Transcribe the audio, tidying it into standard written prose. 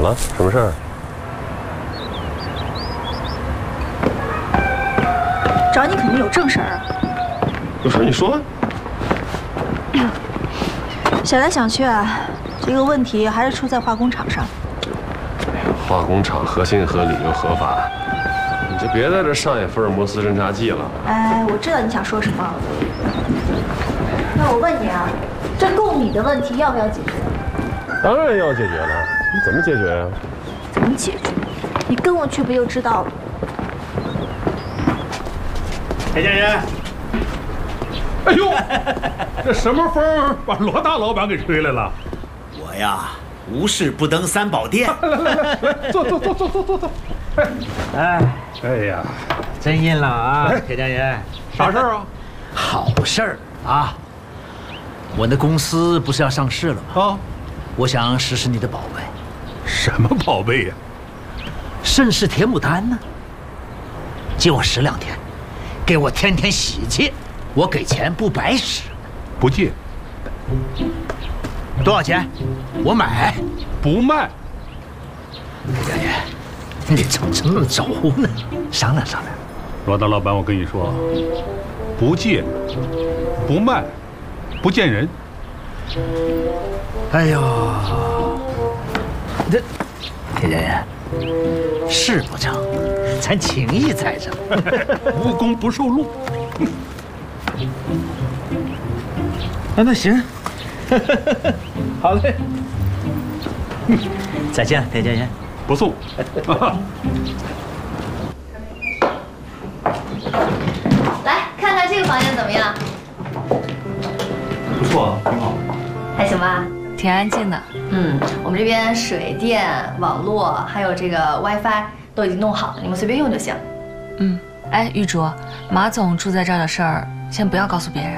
了？什么事儿？ 找你肯定有正事儿啊。 有事你说。 想来想去啊，这个问题还是出在化工厂上。 化工厂合情合理又合法，你就别在这上演福尔摩斯侦察记了。 哎，我知道你想说什么。那我问你啊，这供米的问题要不要解决？ 当然要解决了，你怎么解决呀？ 怎么解决？你跟我去不就知道了？ 田家人， 哎呦，这什么风把罗大老板给吹来了？ 我呀，无事不登三宝殿。 来，坐。哎呀， 真硬朗啊，田家人。 啥事儿啊？ 好事儿啊！我的公司不是要上市了吗？ 啊， 我想试试你的宝贝。 什么宝贝呀？ 盛世铁牡丹呢？借我10两天，给我天天洗气，我给钱不白使。 不借， 多少钱？我买。 不卖。 田家人，你怎么这么轴呢？商量商量。 罗大老板，我跟你说，不借，不卖，不见人。 哎呦，这田家人，事不成，咱情义在这。 无功不受禄。 那行，好嘞。再见，田家人。 不送。 来看看这个房间怎么样？ 不错，挺好。 还行吧？ 挺安静的。 我们这边水电、网络还有这个 WiFi 都已经弄好了，你们随便用就行。 哎，玉竹，马总住在这儿的事儿，先不要告诉别人。